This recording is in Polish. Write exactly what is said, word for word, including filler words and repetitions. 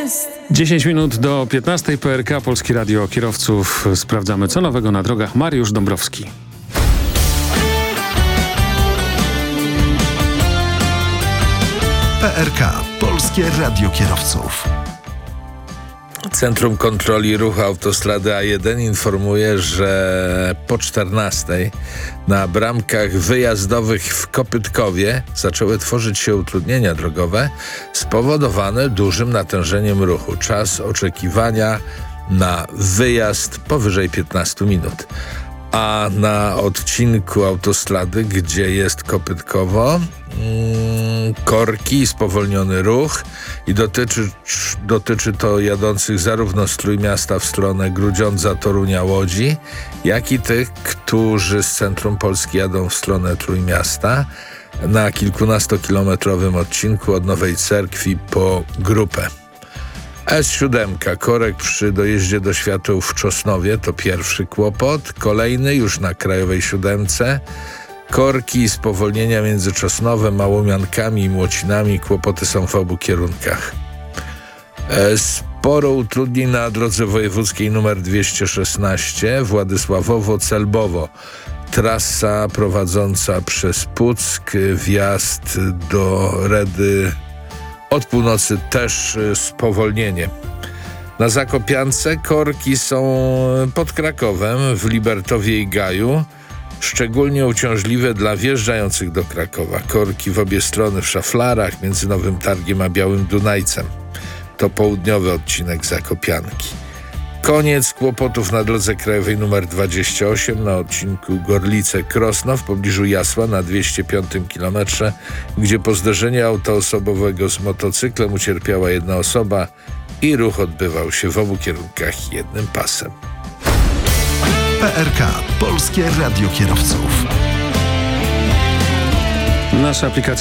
jest. dziesięć minut do piętnastej. P R K, Polskie Radio Kierowców. Sprawdzamy, co nowego na drogach. Mariusz Dąbrowski. P R K, Polskie Radio Kierowców. Centrum Kontroli Ruchu Autostrady A jeden informuje, że po czternastej na bramkach wyjazdowych w Kopytkowie zaczęły tworzyć się utrudnienia drogowe spowodowane dużym natężeniem ruchu. Czas oczekiwania na wyjazd powyżej piętnaście minut. A na odcinku autostrady, gdzie jest Kopytkowo, mm, korki i spowolniony ruch i dotyczy, dotyczy to jadących zarówno z Trójmiasta w stronę Grudziądza, Torunia, Łodzi, jak i tych, którzy z centrum Polski jadą w stronę Trójmiasta na kilkunastokilometrowym odcinku od Nowej Cerkwi po Grupę. S siedem, korek przy dojeździe do świateł w Czosnowie to pierwszy kłopot. Kolejny już na Krajowej Siódemce. Korki i spowolnienia między Czosnowem, Małomiankami i Młocinami. Kłopoty są w obu kierunkach. Sporo utrudnień na drodze wojewódzkiej nr dwieście szesnaście Władysławowo-Celbowo. Trasa prowadząca przez Puck, wjazd do Redy od północy też spowolnienie. Na Zakopiance korki są pod Krakowem, w Libertowie i Gaju, szczególnie uciążliwe dla wjeżdżających do Krakowa. Korki w obie strony w Szaflarach między Nowym Targiem a Białym Dunajcem. To południowy odcinek Zakopianki. Koniec kłopotów na drodze krajowej nr dwadzieścia osiem na odcinku Gorlice-Krosno w pobliżu Jasła na dwieście piątym kilometrze, gdzie po zderzeniu auta osobowego z motocyklem ucierpiała jedna osoba i ruch odbywał się w obu kierunkach jednym pasem. P R K, Polskie Radio Kierowców. Nasza aplikacja